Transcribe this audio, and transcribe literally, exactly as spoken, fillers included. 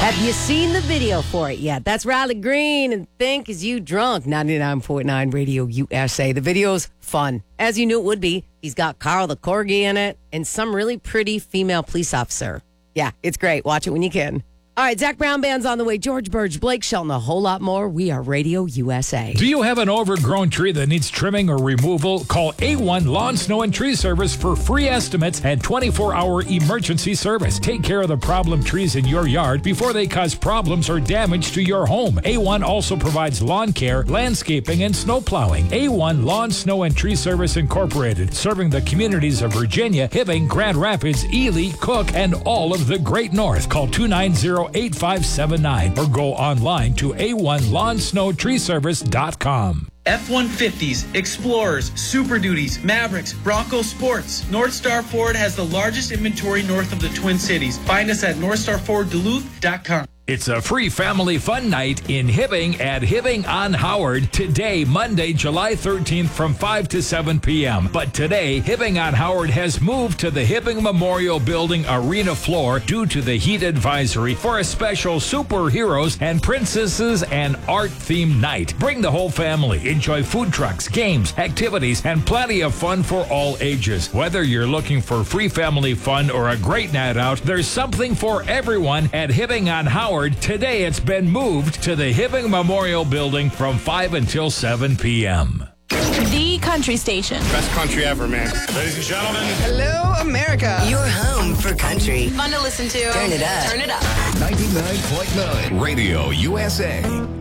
Have you seen the video for it yet? That's Riley Green and Think Is You Drunk, ninety-nine point nine Radio U S A. The video's fun, as you knew it would be. He's got Carl the Corgi in it and some really pretty female police officer. Yeah, it's great. Watch it when you can. All right, Zach Brown Band's on the way. George Burge, Blake Shelton, a whole lot more. We are Radio U S A. Do you have an overgrown tree that needs trimming or removal? Call A one Lawn, Snow, and Tree Service for free estimates and twenty-four hour emergency service. Take care of the problem trees in your yard before they cause problems or damage to your home. A one also provides lawn care, landscaping, and snow plowing. A one Lawn, Snow, and Tree Service Incorporated, serving the communities of Virginia, Hibbing, Grand Rapids, Ely, Cook, and all of the Great North. Call two nine zero, eight five seven nine or go online to A one lawn snow tree service dot com. F one fifties, Explorers, Super Duties, Mavericks, Bronco Sports. North Star Ford has the largest inventory north of the Twin Cities. Find us at north star ford duluth dot com. It's a free family fun night in Hibbing at Hibbing on Howard today, Monday, July thirteenth from five to seven p.m. But today, Hibbing on Howard has moved to the Hibbing Memorial Building arena floor due to the heat advisory for a special superheroes and princesses and art-themed night. Bring the whole family. Enjoy food trucks, games, activities, and plenty of fun for all ages. Whether you're looking for free family fun or a great night out, there's something for everyone at Hibbing on Howard. Today it's been moved to the Hibbing Memorial Building from five until seven p.m. The country station. Best country ever, man. Ladies and gentlemen. Hello, America. Your home for country. Fun to listen to. Turn it up. Turn it up. ninety-nine point nine Radio U S A.